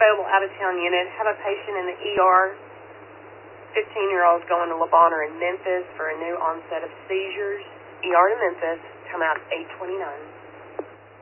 available out-of-town unit. Have a patient in the ER. 15-year-old going to Le Bonheur in Memphis for a new onset of seizures. ER to Memphis. Come out 8:29.